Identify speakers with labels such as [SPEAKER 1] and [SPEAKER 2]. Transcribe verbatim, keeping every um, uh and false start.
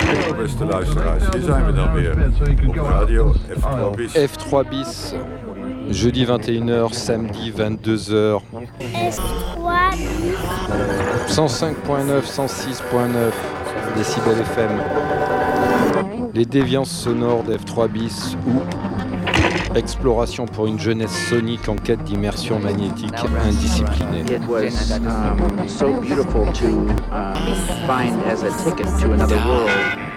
[SPEAKER 1] Beste luisteraars, hier zijn we dan weer op radio F trois bis.
[SPEAKER 2] F trois bis, jeudi vingt et une heures, samedi vingt-deux heures.
[SPEAKER 3] F trois bis.
[SPEAKER 2] cent cinq point neuf, cent six point neuf décibels F M. Les déviances sonores d'F trois bis ou exploration pour une jeunesse sonique en quête d'immersion magnétique indisciplinée.
[SPEAKER 4] It was um, so beautiful to uh, find as a ticket to another world.